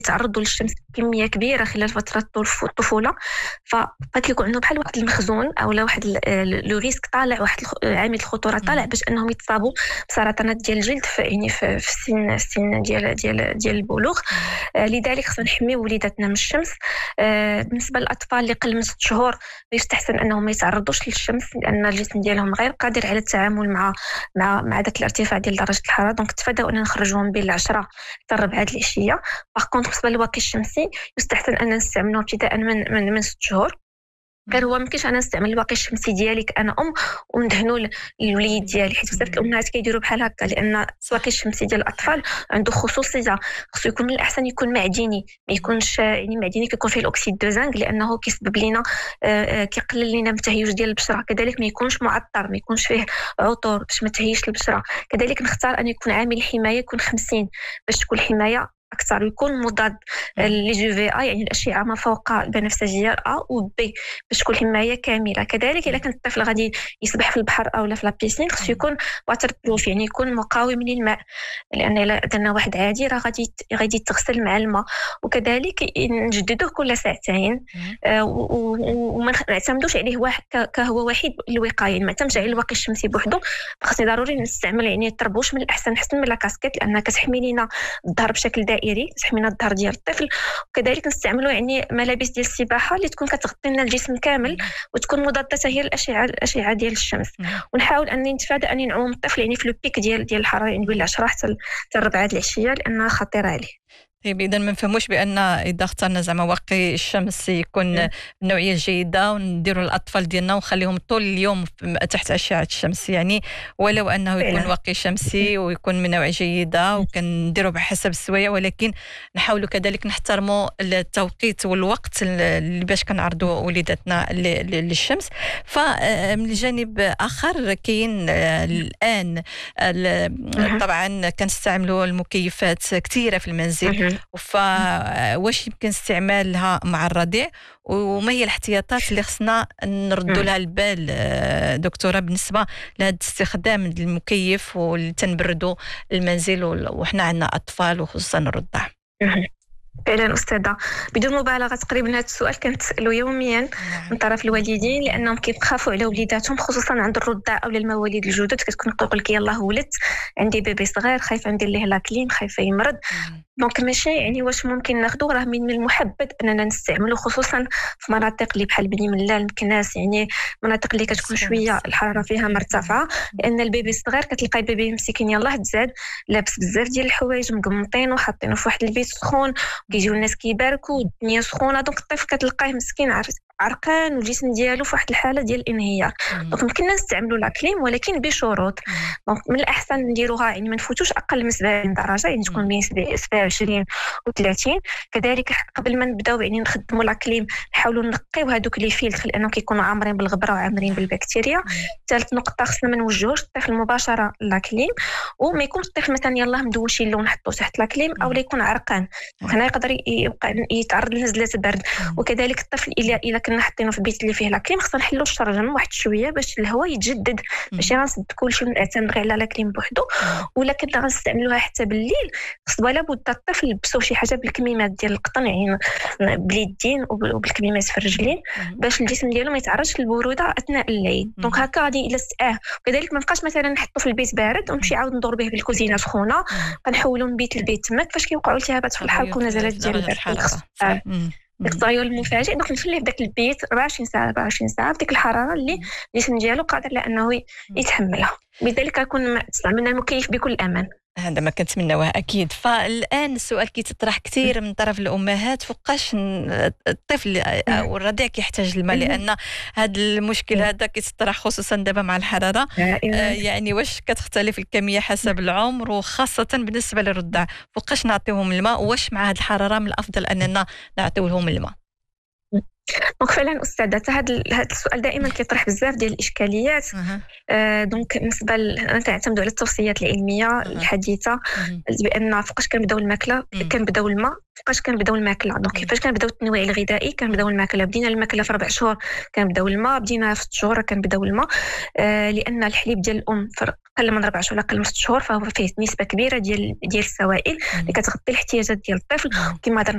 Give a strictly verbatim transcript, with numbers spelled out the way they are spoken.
يتعرضوا للشمس بكميه كبيره خلال فتره الطفوله، فقد يكون عندهم بحال واحد المخزون او لا واحد لو ريسك طالع، واحد عامل الخطوره طالع باش انهم يتصابوا بسرطانات ديال الجلد في يعني في السن السن ديال ديال ديال البلوغ. آه لذلك خصنا نحميو وليداتنا من الشمس. آه بالنسبه للاطفال اللي قل من ست شهور يستحسن انهم ما يتعرضوش للشمس، لان الجسم ديالهم غير قادر على التعامل مع مع مع داك الارتفاع ديال درجه الحراره. دونك تفاداو ان نخرجوهم بين العشرة حتى الربعة د العشيه. باغ كونطخ بالنسبه للواقي الشمسي يستحسن ان نستعملوه ابتداء من من من ست شهور. غير هو ممكنش انا نستعمل الواقي الشمسي ديالي انا ام وندهنوا للوليد ديالي، حيت بزاف الامهات كيديروا بحال هكا، لان الواقي الشمسي ديال الاطفال عنده خصوصيه، خصو يكون من الاحسن يكون معدني، ما يكونش يعني معدني كيكون فيه الاكسيد دو زنك، لانه كيسبب لنا كيقلل لنا من التهيج ديال البشره. كذلك ما يكونش معطر، ما يكونش فيه عطور باش ما تهيش البشره. كذلك نختار ان يكون عامل حمايه يكون خمسين باش تكون الحمايه اكثر، ويكون مضاد لي جو في اي يعني الاشعه ما فوق البنفسجيه ا و بي باش تكون حمايه كامله. كذلك الا كان الطفل غادي يسبح في البحر او لا في لابيسين خصو يكون واتر بروف، يعني يكون مقاوم للماء، لان الا درنا واحد عادي راه غادي غادي يتغسل مع الماء. وكذلك نجددوه كل ساعتين، آه وما نعتمدوش عليه واحد كهو وحيد الوقايه، ما نعتمدش على الواقي الشمسي بوحدو. خاصني ضروري نستعمل يعني الطربوش من الاحسن حسن من لاكاسكيت، لانها كتحمي لنا الظهر بشكل دائري، تحمينا الظهر ديال الطفل. وكذلك نستعملوا يعني ملابس ديال السباحه اللي تكون كتغطي لنا الجسم كامل وتكون مضاده هي الاشعه الاشعه ديال الشمس. ونحاول ان نتفادى ان نعوم الطفل يعني في لو بيك ديال ديال الحراره، يعني بين العشرة حتى الربعة د العشيه، لانها خطيره عليه. طيب اذا ما نفهموش بان اذا اخترنا زعما واقي الشمس يكون النوعيه الجيده ونديروا الاطفال ديالنا ونخليهم طول اليوم تحت اشعه الشمس، يعني ولو انه يكون واقي شمسي ويكون من نوعيه جيده وكنديروا بحسب السوايع، ولكن نحاولوا كذلك نحترموا التوقيت والوقت اللي باش كنعرضوا وليداتنا للشمس. فمن الجانب اخر كاين الان طبعا كنستعملوا المكيفات كثيره في المنزل، فواش يمكن استعمالها مع الرضيع، وما هي الاحتياطات اللي خصنا نردوا لها البال دكتوره بالنسبه لهذا الاستخدام المكيف واللي تنبردوا المنزل وحنا عندنا اطفال وخصوصا الرضع؟ فعلا أستاذة، بدون مبالغة تقريبا هذا السؤال كنتسألو يوميا من طرف الوالدين، لأنهم كيخافوا على وليداتهم خصوصا عند الرضع أو المواليد الجدد. كتكون كتقول لك يلاه ولدت عندي بيبي صغير، خايفة ندير ليه لاكليم، خايفة يمرض. دونك ماشي يعني واش ممكن ناخذو، راه من المحبذ اننا نستعملو خصوصا في مناطق اللي بحال بني ملال مكناس، يعني مناطق اللي كتكون شويه الحراره فيها مرتفعه، لان البيبي الصغير كتلقى البيبي مسكين يلاه تزاد لابس بزاف ديال الحوايج مقمطين وحاطينه في واحد البيت سخون، كيجيو الناس كيباركوا والدنيا سخونه، دونك الطفل كتلقاه مسكين عارف عرقان والجسم ديالو في واحد الحاله ديال الانهيار. دونك ممكن نستعملوا لاكليم ولكن بشروط. دونك من الاحسن نديروها يعني ما نفوتوش اقل من سبعين درجه، يعني تكون بين سبعة وعشرين و ثلاثين. كذلك قبل ما نبداو يعني نخدموا لاكليم نحاولوا نقيو هذوك لي فيلتر لانه كيكونوا عامرين بالغبره وعامرين بالبكتيريا. ثالث نقطه خصنا ما نوجهوش الطفل مباشره لاكليم، وما يكونش الطفل مثلا يلاه مدول شي لون نحطوه تحت لاكليم او لا يكون عرقان، هنا يقدر يبقى يتعرض لنزلات برد. وكذلك الطفل الا الا كنا حاطينه في البيت اللي فيه لاكليم خصنا نحلوا الشرجم واحد شويه باش الهواء يتجدد، ماشي غنسد كلشي ونعتمد غير على لاكليم بوحدو. ولا كنا غنستعملوها حتى بالليل خص ولا بد الطفل يلبسوا شي حاجه بالكميمات ديال القطن، يعني باليدين وبالكميمات في الرجلين باش الجسم ديالو ما يتعرضش للبروده اثناء الليل. دونك هكا غادي الى سقاه. وكذلك ما نبقاش مثلا نحطو في البيت بارد ونمشي عاود ندور به بالكوزينه سخونه، كنحولوا من بيت لبيت تما كيفاش كيوقعوا التهابات في الحلق ونزلات ديال البرد. التغير المفاجئ دونك نخليه في داك البيت أربعة وعشرين ساعه أربعة وعشرين ساعه بديك الحراره اللي الجسم ديالو قادر على انه يتحملها. بذلك يكون استعملنا المكيف بكل امان. هذا ما كنتمناوه اكيد. فالان السؤال كيتطرح كثير من طرف الامهات، فوقاش الطفل او الرضيع كيحتاج الماء، لان هذا المشكل هذا كيتطرح خصوصا دابا مع الحراره. آه يعني واش كتختلف الكميه حسب العمر وخاصه بالنسبه للرضع، فوقاش نعطيهم الماء، واش مع هذه الحراره من الافضل اننا نعطيو لهم الماء؟ دونك فعلا استاذه هذا هذا السؤال دائما كيطرح بزاف ديال الاشكاليات. آه دونك بالنسبه انا كنعتمد على التوصيات العلميه أه. الحديثه أه. بان فوقاش كنبداو الماكله كنبداو الماء، فوقاش كنبداو الماكله. دونك كيفاش كنبداو التنويع الغذائي كنبداو الماكله. بدينا الماكله في ربع شهور كنبداو الماء، بدينا في ست شهور كنبداو الماء. آه لان الحليب ديال الام اقل من ربع شهور اقل من ست شهور فهو فيه نسبه كبيره ديال ديال السوائل اللي كتغطي الاحتياجات ديال الطفل. كما